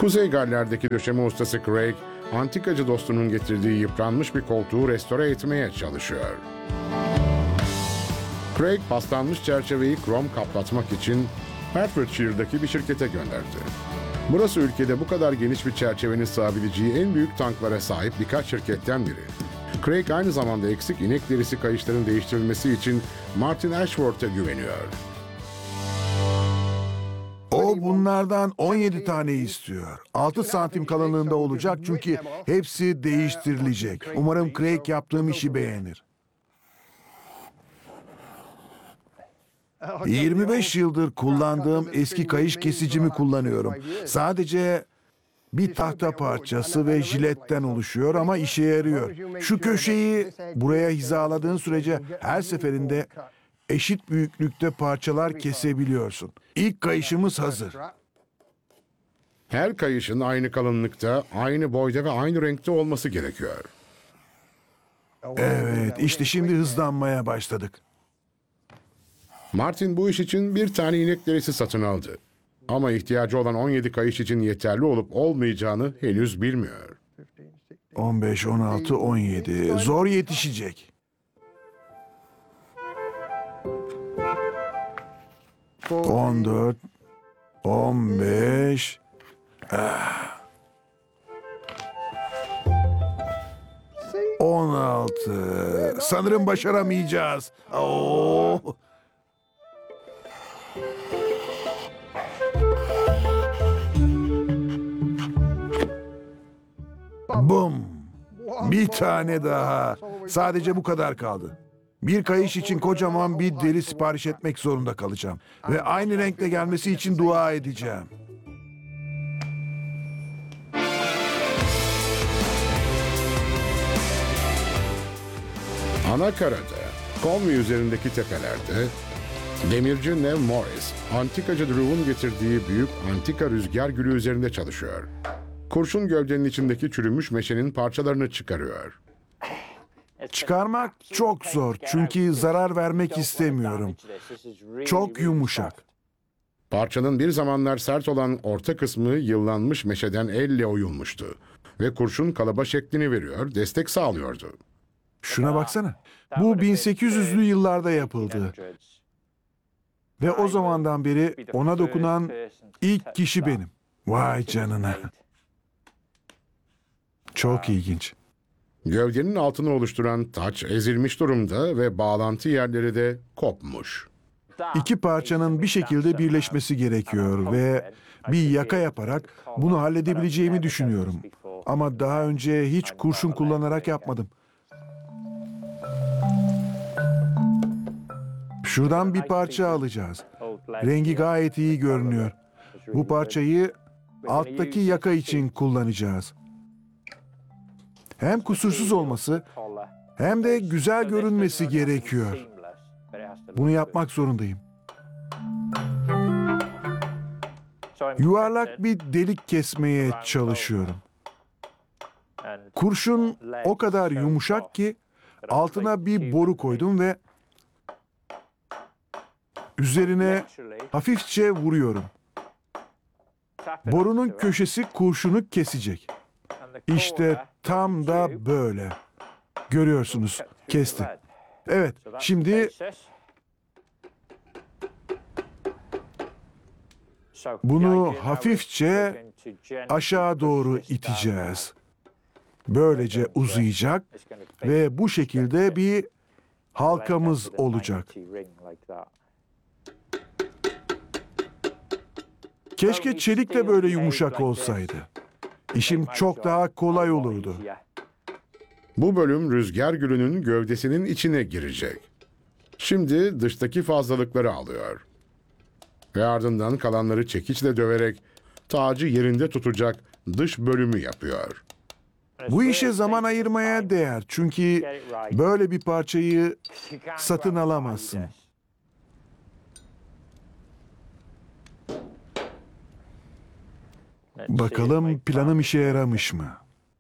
Kuzey Galler'deki döşeme ustası Craig, antikacı dostunun getirdiği yıpranmış bir koltuğu restore etmeye çalışıyor. Craig, paslanmış çerçeveyi krom kaplatmak için Hertfordshire'daki bir şirkete gönderdi. Burası ülkede bu kadar geniş bir çerçevenin sığabileceği en büyük tanklara sahip birkaç şirketten biri. Craig aynı zamanda eksik inek derisi kayışların değiştirilmesi için Martin Ashworth'a güveniyor. O bunlardan 17 tane istiyor. 6 santim kalınlığında olacak çünkü hepsi değiştirilecek. Umarım Craig yaptığım işi beğenir. 25 yıldır kullandığım eski kayış kesicimi kullanıyorum. Sadece bir tahta parçası ve jiletten oluşuyor ama işe yarıyor. Şu köşeyi buraya hizaladığın sürece her seferinde eşit büyüklükte parçalar kesebiliyorsun. İlk kayışımız hazır. Her kayışın aynı kalınlıkta, aynı boyda ve aynı renkte olması gerekiyor. Evet, işte şimdi hızlanmaya başladık. Martin bu iş için bir tane inek derisi satın aldı. Ama ihtiyacı olan 17 kayış için yeterli olup olmayacağını henüz bilmiyor. 15, 16, 17. Zor yetişecek. 14, 15. 16. Sanırım başaramayacağız. Oo. Bum. Bir tane daha. Sadece bu kadar kaldı. Bir kayış için kocaman bir deri sipariş etmek zorunda kalacağım. Ve aynı renkte gelmesi için dua edeceğim. Anakara'da, Conwy üzerindeki tepelerde, demirci Nev Morris, antikacı Drew'un getirdiği büyük antika rüzgar gülü üzerinde çalışıyor. Kurşun gövdenin içindeki çürümüş meşenin parçalarını çıkarıyor. Çıkarmak çok zor çünkü zarar vermek istemiyorum. Çok yumuşak. Parçanın bir zamanlar sert olan orta kısmı yıllanmış meşeden elle oyulmuştu ve kurşun kalıba şeklini veriyor, destek sağlıyordu. Şuna baksana. Bu 1800'lü yıllarda yapıldı. Ve o zamandan beri ona dokunan ilk kişi benim. Vay canına. Çok ilginç. Gövdenin altını oluşturan taç ezilmiş durumda ve bağlantı yerleri de kopmuş. İki parçanın bir şekilde birleşmesi gerekiyor ve bir yaka yaparak bunu halledebileceğimi düşünüyorum. Ama daha önce hiç kurşun kullanarak yapmadım. Şuradan bir parça alacağız. Rengi gayet iyi görünüyor. Bu parçayı alttaki yaka için kullanacağız. Hem kusursuz olması hem de güzel görünmesi gerekiyor. Bunu yapmak zorundayım. Yuvarlak bir delik kesmeye çalışıyorum. Kurşun o kadar yumuşak ki altına bir boru koydum ve üzerine hafifçe vuruyorum. Borunun köşesi kurşunu kesecek. İşte tam da böyle. Görüyorsunuz, kesti. Evet, şimdi bunu hafifçe aşağı doğru iteceğiz. Böylece uzayacak ve bu şekilde bir halkamız olacak. Keşke çelik de böyle yumuşak olsaydı. İşim çok daha kolay olurdu. Bu bölüm rüzgar gülünün gövdesinin içine girecek. Şimdi dıştaki fazlalıkları alıyor. Ve ardından kalanları çekiçle döverek tacı yerinde tutacak dış bölümü yapıyor. Bu işe zaman ayırmaya değer çünkü böyle bir parçayı satın alamazsın. Bakalım planım işe yaramış mı?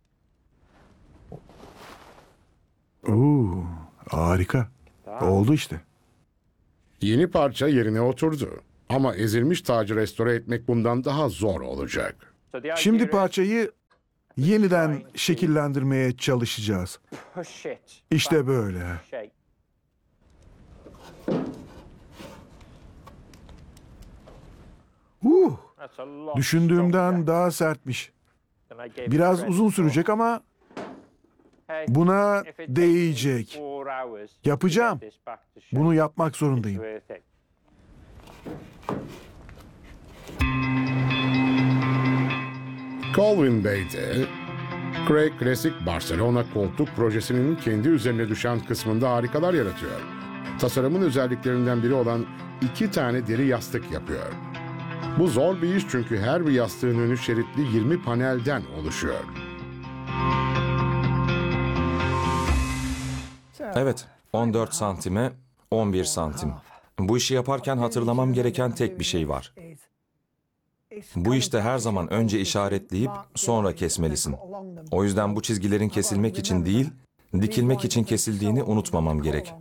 Oo, harika. Oldu işte. Yeni parça yerine oturdu. Ama ezilmiş tacı restore etmek bundan daha zor olacak. Şimdi parçayı yeniden şekillendirmeye çalışacağız. İşte böyle. Düşündüğümden daha sertmiş. Biraz uzun sürecek ama buna değecek. Yapacağım. Bunu yapmak zorundayım. Colwyn Bay'de Craig Klasik Barcelona koltuk projesinin kendi üzerine düşen kısmında harikalar yaratıyor. Tasarımın özelliklerinden biri olan 2 tane deri yastık yapıyor. Bu zor bir iş çünkü her bir yastığın önü şeritli 20 panelden oluşuyor. Evet, 14 santime 11 santim. Bu işi yaparken hatırlamam gereken tek bir şey var. Bu işte her zaman önce işaretleyip sonra kesmelisin. O yüzden bu çizgilerin kesilmek için değil, dikilmek için kesildiğini unutmamam gerek.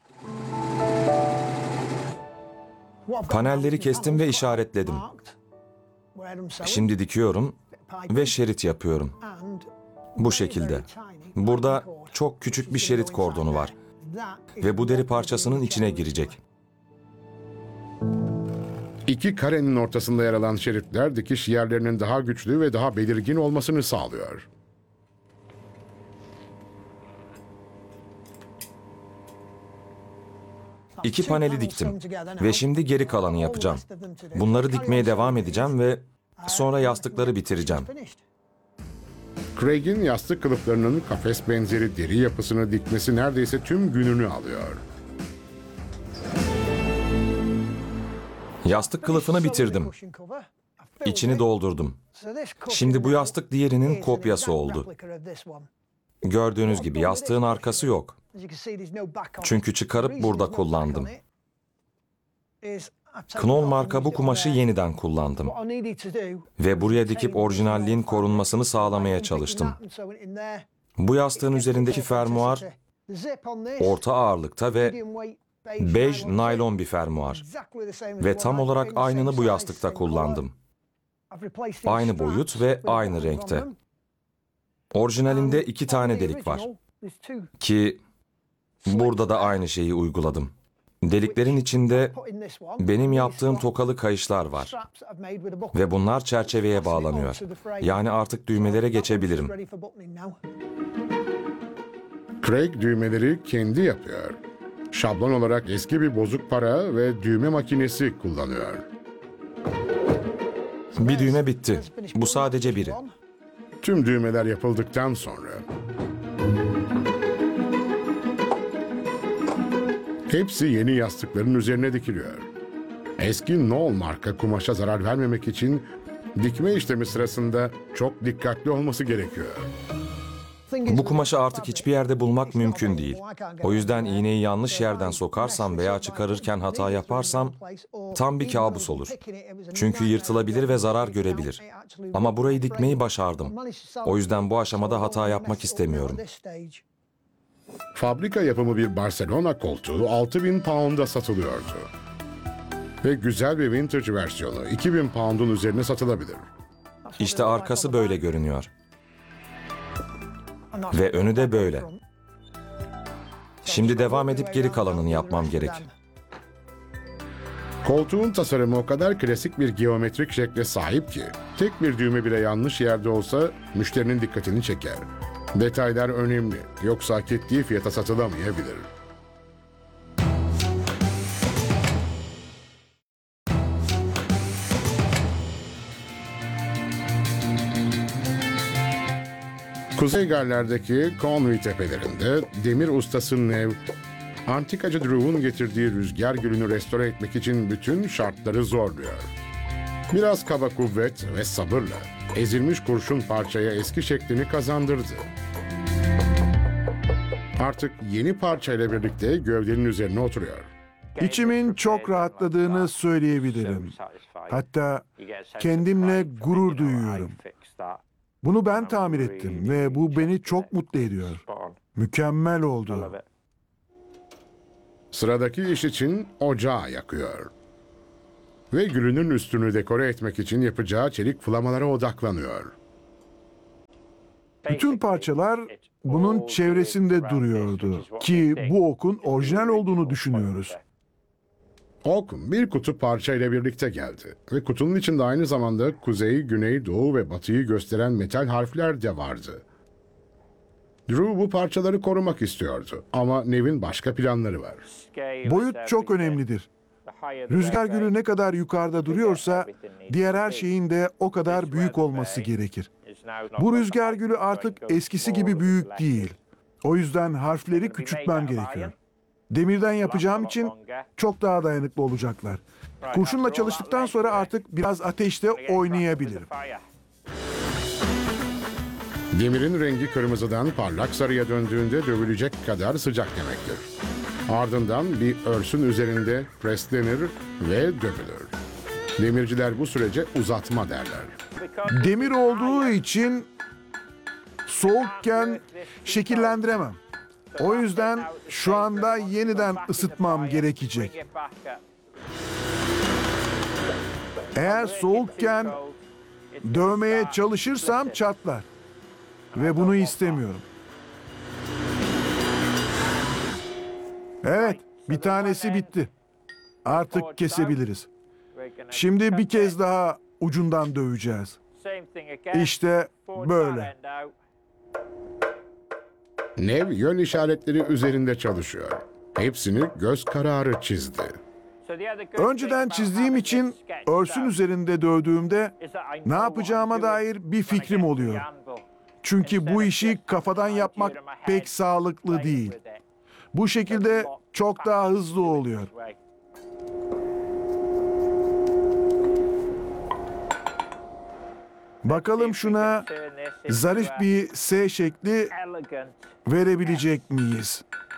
Panelleri kestim ve işaretledim. Şimdi dikiyorum ve şerit yapıyorum. Bu şekilde. Burada çok küçük bir şerit kordonu var ve bu deri parçasının içine girecek. 2 karenin ortasında yer alan şeritler dikiş yerlerinin daha güçlü ve daha belirgin olmasını sağlıyor. İki paneli diktim ve şimdi geri kalanı yapacağım. Bunları dikmeye devam edeceğim ve sonra yastıkları bitireceğim. Craig'in yastık kılıflarının kafes benzeri deri yapısını dikmesi neredeyse tüm gününü alıyor. Yastık kılıfını bitirdim. İçini doldurdum. Şimdi bu yastık diğerinin kopyası oldu. Gördüğünüz gibi yastığın arkası yok. Çünkü çıkarıp burada kullandım. Knoll marka bu kumaşı yeniden kullandım. Ve buraya dikip orijinalliğin korunmasını sağlamaya çalıştım. Bu yastığın üzerindeki fermuar orta ağırlıkta ve bej naylon bir fermuar. Ve tam olarak aynını bu yastıkta kullandım. Aynı boyut ve aynı renkte. Orijinalinde 2 tane delik var. Ki burada da aynı şeyi uyguladım. Deliklerin içinde benim yaptığım tokalı kayışlar var. Ve bunlar çerçeveye bağlanıyor. Yani artık düğmelere geçebilirim. Craig düğmeleri kendi yapıyor. Şablon olarak eski bir bozuk para ve düğme makinesi kullanıyor. Bir düğme bitti. Bu sadece biri. Tüm düğmeler yapıldıktan sonra hepsi yeni yastıkların üzerine dikiliyor. Eski Knoll marka kumaşa zarar vermemek için dikme işlemi sırasında çok dikkatli olması gerekiyor. Bu kumaşı artık hiçbir yerde bulmak mümkün değil. O yüzden iğneyi yanlış yerden sokarsam veya çıkarırken hata yaparsam tam bir kabus olur. Çünkü yırtılabilir ve zarar görebilir. Ama burayı dikmeyi başardım. O yüzden bu aşamada hata yapmak istemiyorum. Fabrika yapımı bir Barcelona koltuğu 6.000 pound'a satılıyordu. Ve güzel bir vintage versiyonu 2.000 pound'un üzerine satılabilir. İşte arkası böyle görünüyor. Ve önü de böyle. Şimdi devam edip geri kalanını yapmam gerek. Koltuğun tasarımı o kadar klasik bir geometrik şekle sahip ki tek bir düğme bile yanlış yerde olsa müşterinin dikkatini çeker. Detaylar önemli, yoksa hak ettiği fiyata satılamayabilir. Kuzey Galler'deki Conwy tepelerinde demir ustası Nev, antikacı Drew'un getirdiği rüzgar gülünü restore etmek için bütün şartları zorluyor. Biraz kaba kuvvet ve sabırla ezilmiş kurşun parçaya eski şeklini kazandırdı. Artık yeni parçayla birlikte gövdenin üzerine oturuyor. İçimin çok rahatladığını söyleyebilirim. Hatta kendimle gurur duyuyorum. Bunu ben tamir ettim ve bu beni çok mutlu ediyor. Mükemmel oldu. Sıradaki iş için ocağı yakıyor. ve gülünün üstünü dekore etmek için yapacağı çelik flamalara odaklanıyor. Bütün parçalar bunun çevresinde duruyordu ki bu okun orijinal olduğunu düşünüyoruz. Ok bir kutu parça ile birlikte geldi ve kutunun içinde aynı zamanda kuzey, güney, doğu ve batıyı gösteren metal harfler de vardı. Drew bu parçaları korumak istiyordu ama Nev'in başka planları var. Boyut çok önemlidir. Rüzgar gülü ne kadar yukarıda duruyorsa diğer her şeyin de o kadar büyük olması gerekir. Bu rüzgar gülü artık eskisi gibi büyük değil. O yüzden harfleri küçültmem gerekiyor. Demirden yapacağım için çok daha dayanıklı olacaklar. Kurşunla çalıştıktan sonra artık biraz ateşte oynayabilirim. Demirin rengi kırmızıdan parlak sarıya döndüğünde dövülecek kadar sıcak demektir. Ardından bir örsün üzerinde preslenir ve dövülür. Demirciler bu sürece uzatma derler. Demir olduğu için soğukken şekillendiremem. O yüzden şu anda yeniden ısıtmam gerekecek. Eğer soğukken dövmeye çalışırsam çatlar. Ve bunu istemiyorum. Evet, bir tanesi bitti. Artık kesebiliriz. Şimdi bir kez daha ucundan döveceğiz. İşte böyle. Nev yön işaretleri üzerinde çalışıyor. Hepsini göz kararı çizdi. Önceden çizdiğim için örsün üzerinde dövdüğümde ne yapacağıma dair bir fikrim oluyor. Çünkü bu işi kafadan yapmak pek sağlıklı değil. Bu şekilde çok daha hızlı oluyor. Bakalım şuna zarif bir S şekli verebilecek miyiz?